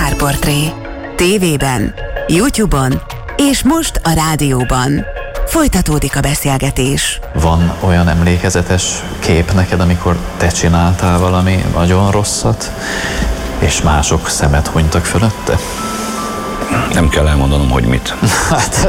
Sztárportré. TV-ben, YouTube-on és most a rádióban. Folytatódik a beszélgetés. Van olyan emlékezetes kép neked, amikor te csináltál valami nagyon rosszat, és mások szemet hunytak fölötte? Nem kell elmondanom, hogy mit. Hát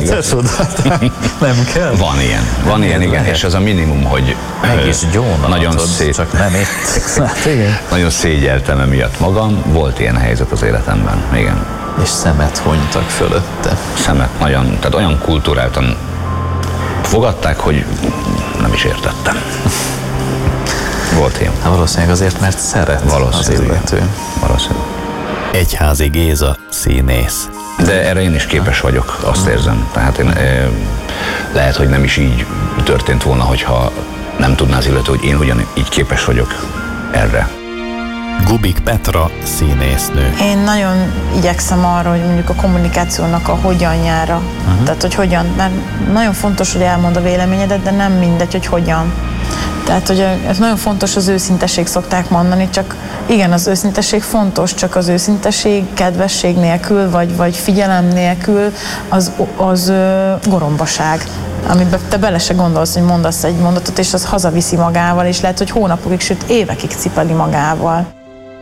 nem kell. Van ilyen, igen, és ez a minimum, hogy meg is nagyon csak nem itt. Hát, igen. Nagyon szégyeltem emiatt magam, volt ilyen helyzet az életemben, igen. És szemet hunytak fölötte. Szemet nagyon, tehát olyan kulturáltan fogadták, hogy nem is értettem. Volt ilyen. Hát valószínűleg azért, mert szeret az illető. Valószínűleg. Egyházi Géza, színész. De erre én is képes vagyok, azt érzem. Tehát én, lehet, hogy nem is így történt volna, hogyha nem tudná az illető, hogy én hogyan így képes vagyok erre. Gubik Petra, színésznő. Én nagyon igyekszem arra, hogy mondjuk a kommunikációnak a hogyanjára. Tehát, hogy hogyan, mert nagyon fontos, hogy elmond a véleményedet, de nem mindegy, hogy hogyan. Tehát, hogy ez nagyon fontos, az őszintesség szokták mondani, csak igen, az őszintesség fontos, csak az őszintesség kedvesség nélkül, vagy figyelem nélkül az gorombaság, amiben te bele se gondolsz, hogy mondasz egy mondatot, és az hazaviszi magával, és lehet, hogy hónapokig, sőt évekig cipeli magával.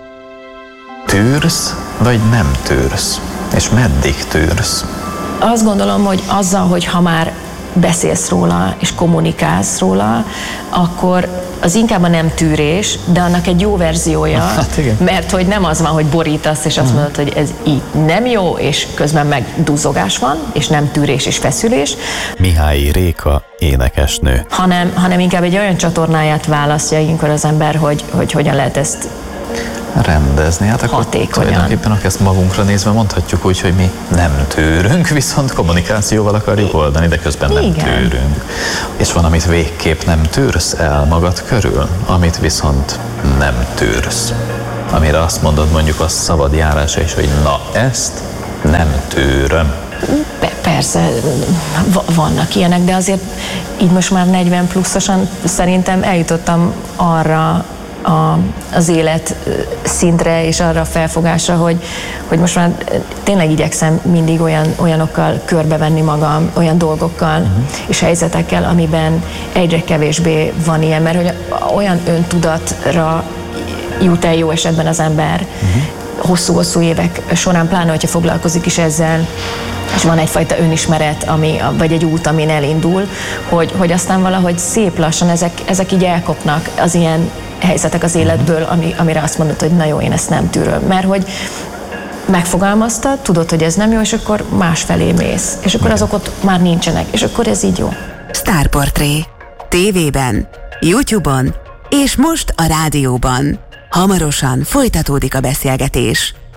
Tűrsz, vagy nem tűrsz? És meddig tűrsz? Azt gondolom, hogy azzal, hogy ha már beszélsz róla és kommunikálsz róla, akkor az inkább a nem tűrés, de annak egy jó verziója, mert hogy nem az van, hogy borítasz, és azt mondod, hogy ez így nem jó, és közben meg duzzogás van, és nem tűrés és feszülés. Mihályi Réka, énekesnő. Hanem inkább egy olyan csatornáját választja ilyenkor az ember, hogy hogyan lehet ezt rendezni. Hát akkor tulajdonképpen ezt magunkra nézve mondhatjuk úgy, hogy mi nem tűrünk, viszont kommunikációval akarjuk oldani, de közben nem tűrünk. És van, amit végképp nem tűrsz el magad körül, amit viszont nem tűrsz. Amire azt mondod mondjuk a szabad járása is, hogy na ezt nem tűröm. Persze, vannak ilyenek, de azért így most már 40 pluszosan szerintem eljutottam arra az élet szintre és arra a felfogásra, hogy most már tényleg igyekszem mindig olyanokkal körbevenni magam, olyan dolgokkal és helyzetekkel, amiben egyre kevésbé van ilyen, mert hogy olyan öntudatra jut el jó esetben az ember hosszú-hosszú évek során, pláne, hogyha foglalkozik is ezzel, és van egyfajta önismeret, vagy egy út, amin elindul, hogy aztán valahogy szép lassan ezek így elkopnak az ilyen helyzetek az életből, amire azt mondod, hogy na jó, én ezt nem tűröm. Mert hogy megfogalmaztad, tudod, hogy ez nem jó, és akkor másfelé mész. És akkor azok ott már nincsenek, és akkor ez így jó. Sztárportré. TV-ben, YouTube-on és most a rádióban. Hamarosan folytatódik a beszélgetés.